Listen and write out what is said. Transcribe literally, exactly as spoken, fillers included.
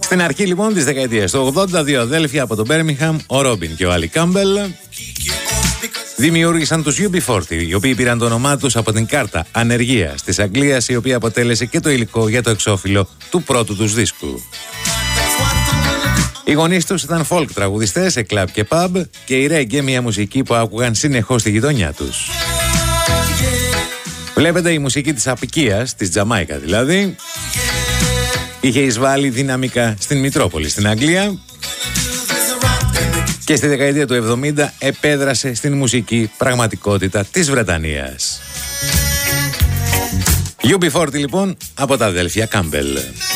Στην αρχή λοιπόν της δεκαετίας του ογδόντα, δύο αδέλφια από το Μπέρμιγχαμ, ο Ρόμπιν και ο Άλι Κάμπελ, δημιούργησαν τους γιου μπι φορτί, οι οποίοι πήραν το όνομά τους από την κάρτα ανεργίας της Αγγλίας, η οποία αποτέλεσε και το υλικό για το εξώφυλλο του πρώτου τους δίσκου. Οι γονείς τους ήταν folk τραγουδιστές σε κλαμπ και pub και η reggae, μια μουσική που άκουγαν συνεχώς στη γειτονιά τους. Βλέπετε, η μουσική της απικίας, της Τζαμάικα δηλαδή, είχε εισβάλει δυναμικά στην Μητρόπολη στην Αγγλία και στη δεκαετία του εβδομήντα επέδρασε στην μουσική πραγματικότητα της Βρετανίας. γιου μπι φορτί λοιπόν από τα αδέλφια Κάμπελ.